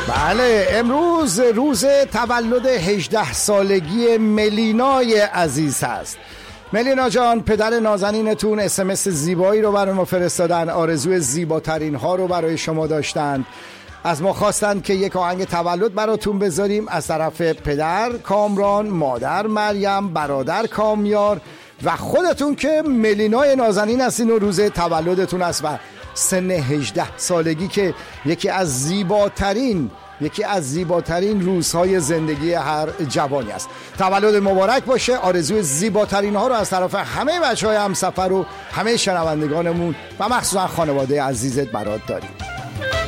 بله، امروز روز تولد 18 سالگی ملینای عزیز هست. ملینا جان، پدر نازنینتون اسمس زیبایی رو برای ما فرستادن، آرزوی زیباترین ها رو برای شما داشتن. از ما خواستند که یک آهنگ تولد براتون بذاریم از طرف پدر کامران، مادر مریم، برادر کامیار و خودتون که ملینای نازنین هستین و روز تولدتون است و سن 18 سالگی که یکی از زیباترین روزهای زندگی هر جوانی است. تولد مبارک باشه. آرزوی زیباترین ها رو از طرف همه بچهای همسفر و همه شنوندگانمون و مخصوصا خانواده عزیزت برات داریم.